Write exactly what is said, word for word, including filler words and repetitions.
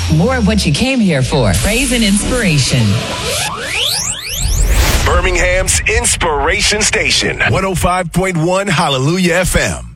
More of what you came here for. Praise and inspiration. Birmingham's Inspiration Station. one oh five point one Hallelujah F M.